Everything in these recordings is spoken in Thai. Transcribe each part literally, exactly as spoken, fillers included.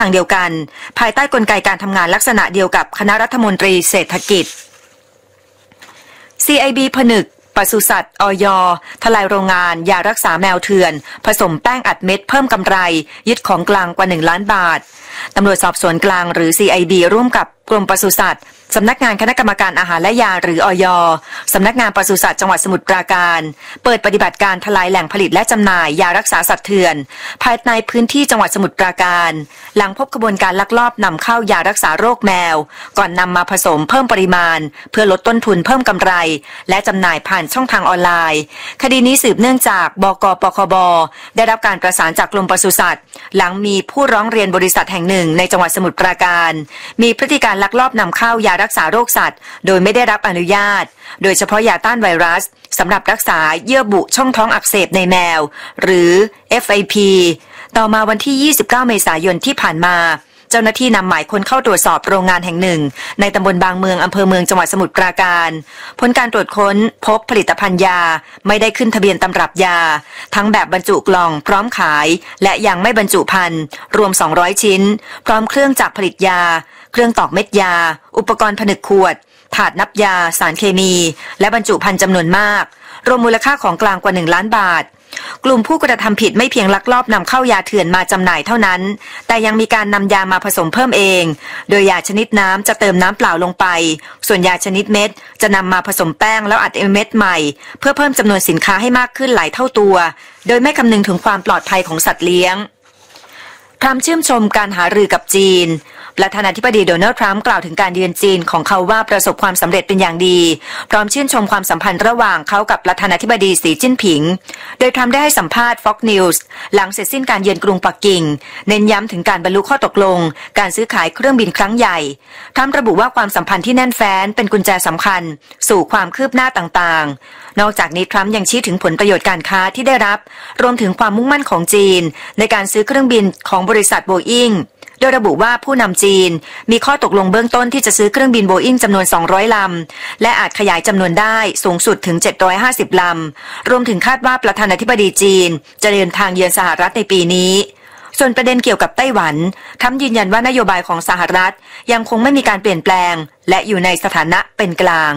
ทางเดียวกันภายใต้กลไกการทำงานลักษณะเดียวกับคณะรัฐมนตรีเศรษฐกิจ ซี ไอ บี ผนึกปศุสัตว์ อย.ทลายโรงงานยารักษาแมวเถื่อนผสมแป้งอัดเม็ดเพิ่มกำไรยึดของกลางกว่าหนึ่งล้านบาทตำรวจสอบสวนกลางหรือ ซี ไอ บี ร่วมกับกรมปศุสัตว์สำนักงานคณะกรรมการอาหารและยาหรืออย.สำนักงานปศุสัตว์จังหวัดสมุทรปราการเปิดปฏิบัติการทลายแหล่งผลิตและจำหน่ายยารักษาสัตว์เถื่อนภายในพื้นที่จังหวัดสมุทรปราการหลังพบขบวนการลักลอบนำเข้ายารักษาโรคแมวก่อนนำมาผสมเพิ่มปริมาณเพื่อลดต้นทุนเพิ่มกำไรและจำหน่ายผ่านช่องทางออนไลน์คดีนี้สืบเนื่องจากบก.ปคบ.ได้รับการประสานจากกรมปศุสัตว์หลังมีผู้ร้องเรียนบริษัทแห่งหนึ่งในจังหวัดสมุทรปราการมีพฤติการลักลอบนำเข้ายารักษาโรคสัตว์โดยไม่ได้รับอนุญาตโดยเฉพาะยาต้านไวรัสสำหรับรักษาเยื่อบุช่องท้องอักเสบในแมวหรือ เอฟ ไอ พี ต่อมาวันที่ยี่สิบเก้าเมษายนที่ผ่านมาเจ้าหน้าที่นำหมายค้นเข้าตรวจสอบโรงงานแห่งหนึ่งในตำบลบางเมืองอำเภอเมืองจังหวัดสมุทรปราการผลการตรวจค้นพบผลิตภัณฑ์ยาไม่ได้ขึ้นทะเบียนตำรับยาทั้งแบบบรรจุกล่องพร้อมขายและยังไม่บรรจุภัณฑ์รวมสองร้อยชิ้นพร้อมเครื่องจักรผลิตยาเครื่องตอกเม็ดยาอุปกรณ์ผนึกขวดถาดนับยาสารเคมีและบรรจุภัณฑ์จำนวนมากรวมมูลค่าของกลางกว่าหนึ่งล้านบาทกลุ่มผู้กระทำผิดไม่เพียงลักลอบนำเข้ายาเถื่อนมาจำหน่ายเท่านั้นแต่ยังมีการนำยามาผสมเพิ่มเองโดยยาชนิดน้ำจะเติมน้ำเปล่าลงไปส่วนยาชนิดเม็ดจะนำมาผสมแป้งแล้วอัดเม็ดใหม่เพื่อเพิ่มจำนวนสินค้าให้มากขึ้นหลายเท่าตัวโดยไม่คำนึงถึงความปลอดภัยของสัตว์เลี้ยงทรัมป์ชื่นชมการหารือกับจีนประธานาธิบดีโดนัลด์ทรัมป์กล่าวถึงการเยือนจีนของเขาว่าประสบความสำเร็จเป็นอย่างดีพร้อมชื่นชมความสัมพันธ์ระหว่างเขากับประธานาธิบดีสีจิ้นผิงโดยทรัมป์ได้ให้สัมภาษณ์ Fox News หลังเสร็จสิ้นการเยือนกรุงปักกิ่งเน้นย้ำถึงการบรรลุข้อตกลงการซื้อขายเครื่องบินครั้งใหญ่ทรัมป์ระบุว่าความสัมพันธ์ที่แน่นแฟ้นเป็นกุญแจสำคัญสู่ความคืบหน้าต่างๆนอกจากนี้ทรัมป์ยังชี้ถึงผลประโยชน์การค้าที่ได้รับรวมถึงความมุ่งมั่นของจีนในการซื้อเครื่องบินของบริษัทโบอิ้งโดยระบุว่าผู้นำจีนมีข้อตกลงเบื้องต้นที่จะซื้อเครื่องบินโบอิ้งจำนวนสองร้อยลำและอาจขยายจำนวนได้สูงสุดถึงเจ็ดร้อยห้าสิบลำรวมถึงคาดว่าประธานาธิบดีจีนจะเดินทางเยือนสหรัฐในปีนี้ส่วนประเด็นเกี่ยวกับไต้หวันทรัมป์ยืนยันว่านโยบายของสหรัฐยังคงไม่มีการเปลี่ยนแปลงและอยู่ในสถานะเป็นกลาง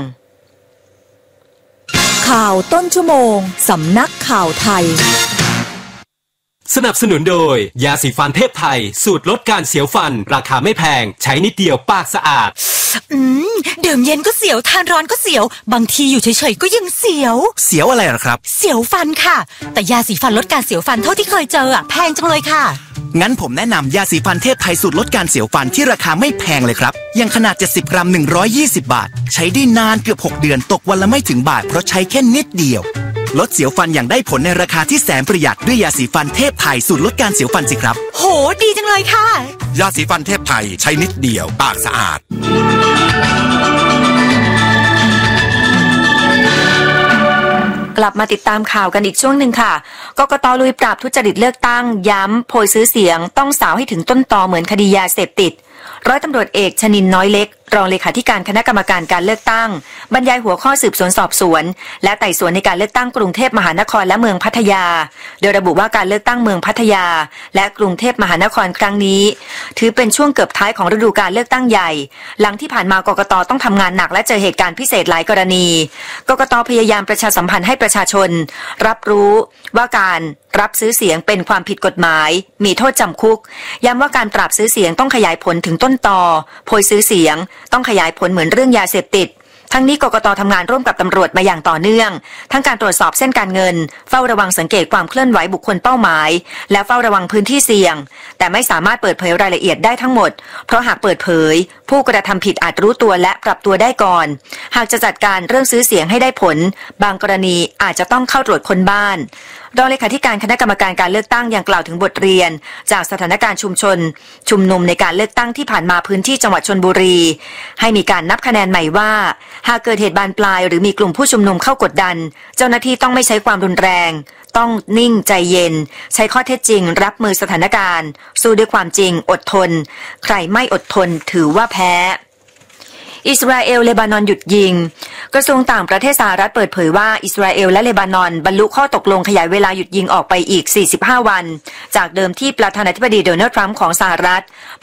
ข่าวต้นชั่วโมงสำนักข่าวไทยสนับสนุนโดยยาสีฟันเทพไทยสูตรลดการเสียวฟันราคาไม่แพงใช้นิดเดียวปากสะอาดอืมดื่มเย็นก็เสียวทานร้อนก็เสียวบางทีอยู่เฉยๆก็ยังเสียวเสียวอะไรหรอครับเสียวฟันค่ะแต่ยาสีฟันลดการเสียวฟันเท่าที่เคยเจออ่ะแพงจังเลยค่ะงั้นผมแนะนำยาสีฟันเทพไทยสูตรลดการเสียวฟันที่ราคาไม่แพงเลยครับยังขนาดเจ็ดสิบกรัมหนึ่งร้อยยี่สิบบาทใช้ได้นานเกือบหกเดือนตกวันละไม่ถึงบาทเพราะใช้แค่นิดเดียวลดเสียวฟันอย่างได้ผลในราคาที่แสนประหยัดด้วยยาสีฟันเทพไทยสูตรลดการเสียวฟันสิครับโหดีจังเลยค่ะยาสีฟันเทพไทยใช้นิดเดียวปากสะอาดกลับมาติดตามข่าวกันอีกช่วงหนึ่งค่ะกกต.ลุยปราบทุจริตเลือกตั้งย้ำโพยซื้อเสียงต้องสาวให้ถึงต้นตอเหมือนคดียาเสพติดร้อยตำรวจเอกชนินทร์น้อยเล็กรองเลขาธิการคณะกรรมการการเลือกตั้งบรรยายหัวข้อสืบสวนสอบสวนและไต่สวนในการเลือกตั้งกรุงเทพมหานครและเมืองพัทยาโดยระบุว่าการเลือกตั้งเมืองพัทยาและกรุงเทพมหานครครั้งนี้ถือเป็นช่วงเกือบท้ายของฤดูการเลือกตั้งใหญ่หลังที่ผ่านมากกต.ต้องทำงานหนักและเจอเหตุการณ์พิเศษหลายกรณีกกต.พยายามประชาสัมพันธ์ให้ประชาชนรับรู้ว่าการรับซื้อเสียงเป็นความผิดกฎหมายมีโทษจำคุกย้ำว่าการปราบซื้อเสียงต้องขยายผลถึงต้นตอโพยซื้อเสียงต้องขยายผลเหมือนเรื่องยาเสพติดทั้งนี้กกต.ทำงานร่วมกับตำรวจมาอย่างต่อเนื่องทั้งการตรวจสอบเส้นการเงินเฝ้าระวังสังเกตความเคลื่อนไหวบุคคลเป้าหมายและเฝ้าระวังพื้นที่เสี่ยงแต่ไม่สามารถเปิดเผยรายละเอียดได้ทั้งหมดเพราะหากเปิดเผยผู้กระทำผิดอาจรู้ตัวและปรับตัวได้ก่อนหากจะจัดการเรื่องซื้อเสียงให้ได้ผลบางกรณีอาจจะต้องเข้าตรวจค้นบ้านรองเลขาธิการคณะกรรมการการเลือกตั้งยังกล่าวถึงบทเรียนจากสถานการณ์ชุมชนชุมนุมในการเลือกตั้งที่ผ่านมาพื้นที่จังหวัดชลบุรีให้มีการนับคะแนนใหม่ว่าหากเกิดเหตุบานปลายหรือมีกลุ่มผู้ชุมนุมเข้ากดดันเจ้าหน้าที่ต้องไม่ใช้ความรุนแรงต้องนิ่งใจเย็นใช้ข้อเท็จจริงรับมือสถานการณ์สู้ด้วยความจริงอดทนใครไม่อดทนถือว่าแพ้อิสราเอลเลบานอนหยุดยิงกระทรวงต่างประเทศสหรัฐเปิดเผยว่าอิสราเอลและเลบานอนบรรลุข้อตกลงขยายเวลาหยุดยิงออกไปอีกสี่สิบห้าวันจากเดิมที่ประธานาธิบดีโดนัลด์ทรัมป์ของสหรัฐ